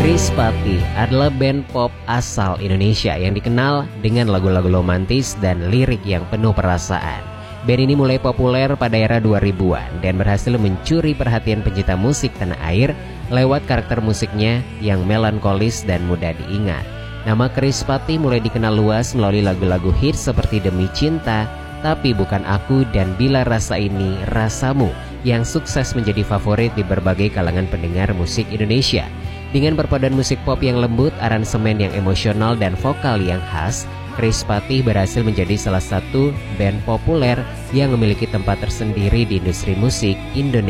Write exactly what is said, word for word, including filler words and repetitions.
Krispatih adalah band pop asal Indonesia yang dikenal dengan lagu-lagu romantis dan lirik yang penuh perasaan. Band ini mulai populer pada era dua ribuan dan berhasil mencuri perhatian pencinta musik tanah air lewat karakter musiknya yang melankolis dan mudah diingat. Nama Krispatih mulai dikenal luas melalui lagu-lagu hits seperti Demi Cinta, Tapi Bukan Aku, dan Bila Rasa Ini Rasamu yang sukses menjadi favorit di berbagai kalangan pendengar musik Indonesia. Dengan perpaduan musik pop yang lembut, aransemen yang emosional, dan vokal yang khas, Krispatih berhasil menjadi salah satu band populer yang memiliki tempat tersendiri di industri musik Indonesia.